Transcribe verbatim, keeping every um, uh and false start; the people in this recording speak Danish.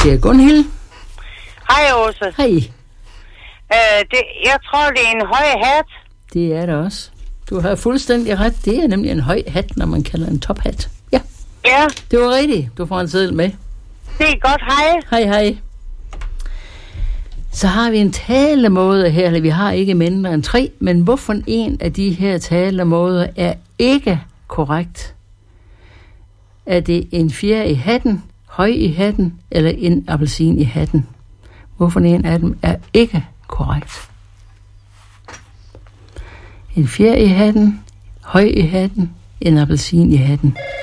Det er Gunhild. Hej, Åse. Hej. Øh, det, jeg tror, det er en høj hat. Det er det også. Du har fuldstændig ret. Det er nemlig en høj hat, når man kalder en tophat. Ja. Ja. Det var rigtigt. Du får en seddel med. Det er godt. Hej. Hej, hej. Så har vi en talemåde her, eller vi har ikke mindre end tre, men hvorfor en af de her talemåder er ikke korrekt? Er det en fjer i hatten, høj i hatten, eller en appelsin i hatten? Hvorfor en af dem er ikke korrekt? En fjer i hatten, høj i hatten, en appelsin i hatten.